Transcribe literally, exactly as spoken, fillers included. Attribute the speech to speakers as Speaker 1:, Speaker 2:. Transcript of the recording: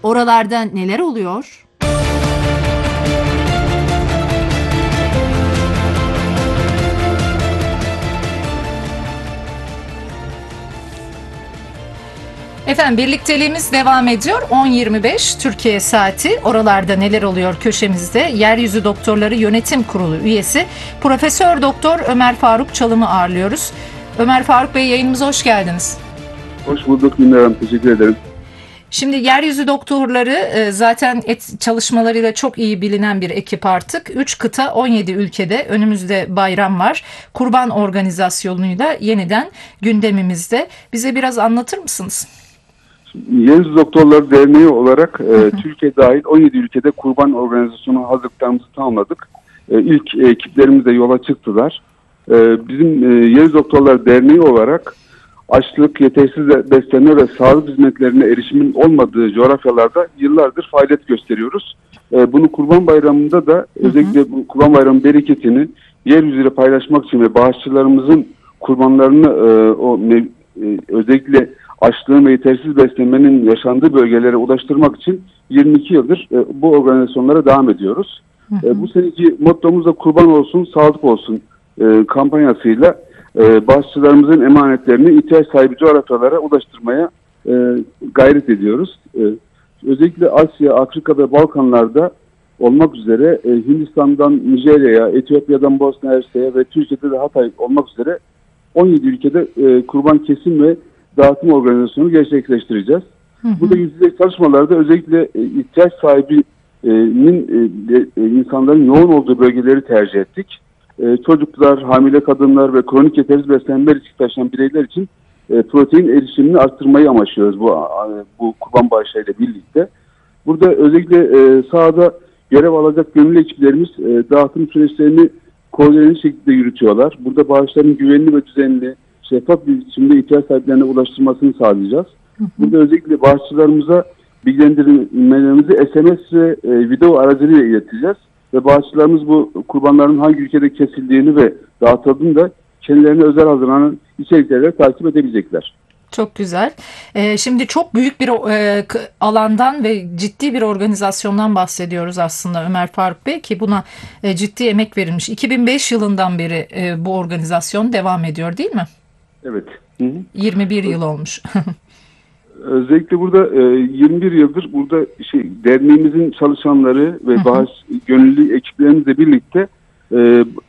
Speaker 1: Oralarda neler oluyor? Efendim birlikteliğimiz devam ediyor. on yirmi beş Türkiye saati. Oralarda neler oluyor köşemizde? Yeryüzü Doktorları Yönetim Kurulu üyesi Profesör Doktor Ömer Faruk Çalım'ı ağırlıyoruz. Ömer Faruk Bey, yayınımıza hoş geldiniz.
Speaker 2: Hoş bulduk Münir Hanım. Teşekkür ederim.
Speaker 1: Şimdi Yeryüzü Doktorları zaten et çalışmalarıyla çok iyi bilinen bir ekip artık. üç kıta on yedi ülkede, önümüzde bayram var. Kurban organizasyonuyla yeniden gündemimizde. Bize biraz anlatır mısınız?
Speaker 2: Yeryüzü Doktorları Derneği olarak hı hı. E, Türkiye dahil on yedi ülkede kurban organizasyonu hazırlıklarımızı tamamladık. E, ilk ekiplerimiz de yola çıktılar. E, bizim e, Yeryüzü Doktorları Derneği olarak açlık, yetersiz beslenme ve sağlık hizmetlerine erişimin olmadığı coğrafyalarda yıllardır faaliyet gösteriyoruz. E, bunu Kurban Bayramı'nda da hı hı. özellikle bu Kurban Bayramı bereketini yeryüzüyle paylaşmak için ve bağışçılarımızın kurbanlarını e, o e, özellikle açlığın ve yetersiz beslenmenin yaşandığı bölgelere ulaştırmak için yirmi iki yıldır e, bu organizasyonlara devam ediyoruz. Hı hı. E, bu seneki mottomuz da kurban olsun, sağlık olsun e, kampanyasıyla e, bağışçılarımızın emanetlerini ihtiyaç sahibi coğrafyalara ulaştırmaya e, gayret ediyoruz. E, özellikle Asya, Afrika ve Balkanlarda olmak üzere e, Hindistan'dan Nijerya'ya, Etiyopya'dan Bosna Hersek'e ve Türkiye'de de Hatay olmak üzere on yedi ülkede e, kurban kesim ve dağıtım organizasyonu gerçekleştireceğiz. Hı hı. Burada yüzde çalışmalarda özellikle e, ihtiyaç sahibinin e, e, insanların yoğun olduğu bölgeleri tercih ettik. E, çocuklar, hamile kadınlar ve kronik yetersiz beslenme riski taşıyan bireyler için e, protein erişimini arttırmayı amaçlıyoruz bu bu kurban bağışlarıyla birlikte. Burada özellikle e, sahada görev alacak gönüllü ekiplerimiz e, dağıtım süreçlerini koordineli şekilde yürütüyorlar. Burada bağışların güvenli ve düzenli, şeffaf bir biçimde ihtiyaç sahiplerine ulaştırmasını sağlayacağız. Hı hı. Burada özellikle bağışçılarımıza bilgilendirmelerimizi S M S ve e, video aracılığıyla ileteceğiz. Ve bağışçılarımız bu kurbanların hangi ülkede kesildiğini ve dağıtıldığını da kendilerine özel hazırlanan içeriklerle takip edebilecekler.
Speaker 1: Çok güzel. Ee, şimdi çok büyük bir e, alandan ve ciddi bir organizasyondan bahsediyoruz aslında Ömer Faruk Bey, ki buna e, ciddi emek verilmiş. iki bin beş yılından beri e, bu organizasyon devam ediyor, değil mi?
Speaker 2: Evet. Hı hı.
Speaker 1: yirmi bir yıl olmuş.
Speaker 2: Özellikle burada e, yirmi bir yıldır burada şey derneğimizin çalışanları ve bağış gönüllü ekiplerimizle birlikte e,